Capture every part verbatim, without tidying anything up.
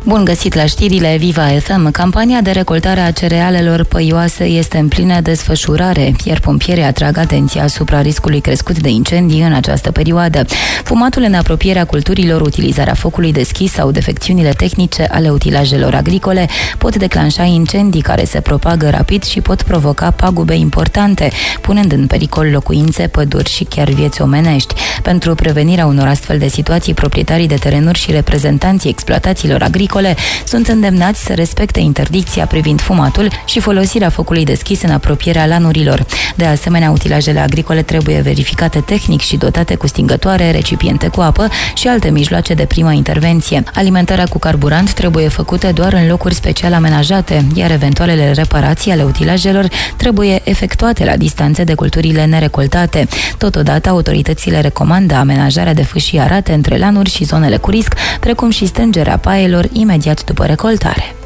Bun găsit la știrile Viva F M. Campania de recoltare a cerealelor păioase este în plină desfășurare, iar pompierii atrag atenția asupra riscului crescut de incendii în această perioadă. Fumatul în apropierea culturilor, utilizarea focului deschis sau defecțiunile tehnice ale utilajelor agricole pot declanșa incendii care se propagă rapid și pot provoca pagube importante, punând în pericol locuințe, păduri și chiar vieți omenești. Pentru prevenirea unor astfel de situații, proprietarii de terenuri și reprezentanții exploatațiilor agricole sunt îndemnați să respecte interdicția privind fumatul și folosirea focului deschis în apropierea lanurilor. De asemenea, utilajele agricole trebuie verificate tehnic și dotate cu stingătoare, recipiente cu apă și alte mijloace de primă intervenție. Alimentarea cu carburant trebuie făcută doar în locuri special amenajate, iar eventualele reparații ale utilajelor trebuie efectuate la distanțe de culturile nerecoltate. Totodată, autoritățile recomandă amenajarea de fâșii arate între lanuri și zonele cu risc, precum și strângerea paielor imediat după recoltare.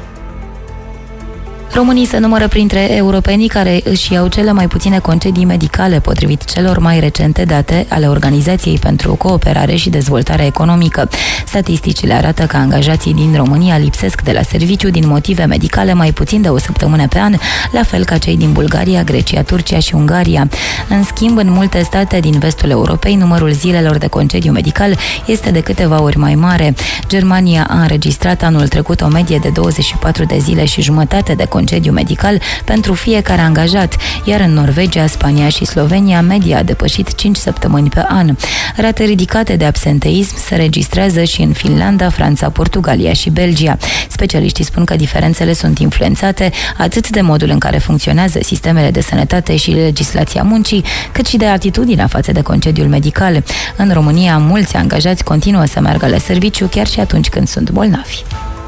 Românii se numără printre europenii care își iau cele mai puține concedii medicale, potrivit celor mai recente date ale Organizației pentru Cooperare și Dezvoltare Economică. Statisticile arată că angajații din România lipsesc de la serviciu din motive medicale mai puțin de o săptămână pe an, la fel ca cei din Bulgaria, Grecia, Turcia și Ungaria. În schimb, în multe state din vestul Europei, numărul zilelor de concediu medical este de câteva ori mai mare. Germania a înregistrat anul trecut o medie de douăzeci și patru de zile și jumătate de concediu medical pentru fiecare angajat, iar în Norvegia, Spania și Slovenia media a depășit cinci săptămâni pe an. Rate ridicate de absenteism se registrează și în Finlanda, Franța, Portugalia și Belgia. Specialiștii spun că diferențele sunt influențate atât de modul în care funcționează sistemele de sănătate și legislația muncii, cât și de atitudinea față de concediul medical. În România, mulți angajați continuă să meargă la serviciu chiar și atunci când sunt bolnavi.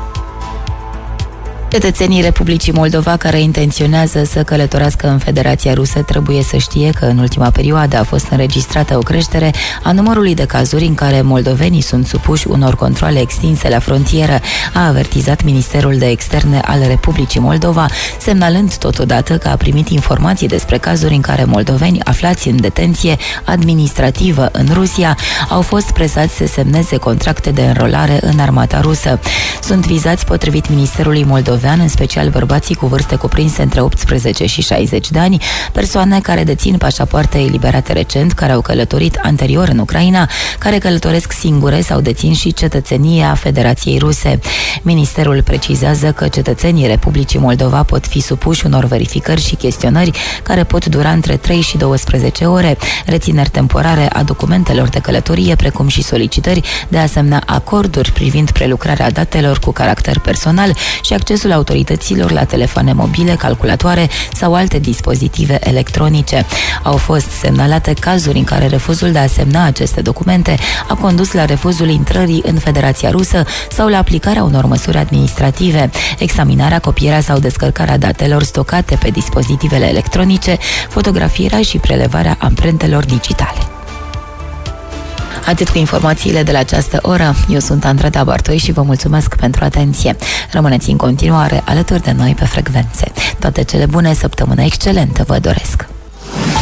Cetățenii Republicii Moldova care intenționează să călătorească în Federația Rusă trebuie să știe că în ultima perioadă a fost înregistrată o creștere a numărului de cazuri în care moldovenii sunt supuși unor controale extinse la frontieră, a avertizat Ministerul de Externe al Republicii Moldova, semnalând totodată că a primit informații despre cazuri în care moldoveni aflați în detenție administrativă în Rusia au fost presați să semneze contracte de înrolare în armata rusă. Sunt vizați, potrivit Ministerului Moldova, în special bărbații cu vârste cuprinse între optsprezece și șaizeci de ani, persoane care dețin pașapoarte eliberate recent, care au călătorit anterior în Ucraina, care călătoresc singure sau dețin și cetățenia Federației Ruse. Ministerul precizează că cetățenii Republicii Moldova pot fi supuși unor verificări și chestionări care pot dura între trei și douăsprezece ore, rețineri temporare a documentelor de călătorie, precum și solicitări de asemenea acorduri privind prelucrarea datelor cu caracter personal și accesul autorităților la telefoane mobile, calculatoare sau alte dispozitive electronice. Au fost semnalate cazuri în care refuzul de a semna aceste documente a condus la refuzul intrării în Federația Rusă sau la aplicarea unor măsuri administrative, examinarea, copierea sau descărcarea datelor stocate pe dispozitivele electronice, fotografierea și prelevarea amprentelor digitale. Atât cu informațiile de la această oră. Eu sunt Andreda Bartoi și vă mulțumesc pentru atenție. Rămâneți în continuare alături de noi pe frecvențe. Toate cele bune, săptămână excelentă vă doresc!